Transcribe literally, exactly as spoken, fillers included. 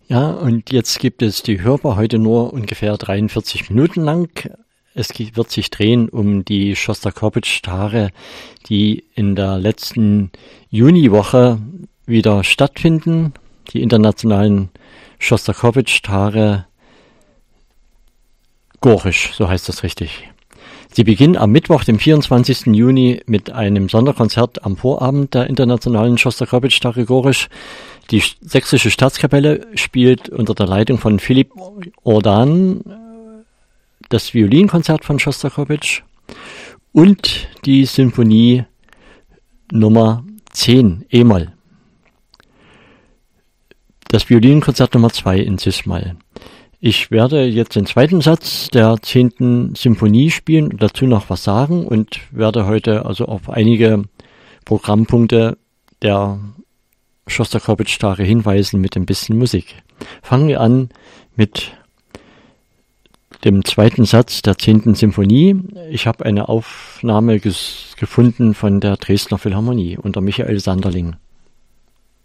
Ja, und jetzt gibt es die Hörbar heute nur ungefähr dreiundvierzig Minuten lang. Es wird sich drehen um die Schostakowitsch-Tage, die in der letzten Juniwoche wieder stattfinden. Die internationalen Schostakowitsch-Tage Gorisch, so heißt das richtig. Sie beginnen am Mittwoch, dem vierundzwanzigsten Juni, mit einem Sonderkonzert am Vorabend der internationalen Schostakowitsch-Tage Gorisch. Die Sächsische Staatskapelle spielt unter der Leitung von Philipp Ordan das Violinkonzert von Schostakowitsch und die Sinfonie Nummer zehn, E-Moll. Das Violinkonzert Nummer zwei in Cis-Moll. Ich werde jetzt den zweiten Satz der zehnten Symphonie spielen und dazu noch was sagen und werde heute also auf einige Programmpunkte der Schostakowitsch-Tage hinweisen mit ein bisschen Musik. Fangen wir an mit dem zweiten Satz der zehnten Symphonie. Ich habe eine Aufnahme ges- gefunden von der Dresdner Philharmonie unter Michael Sanderling.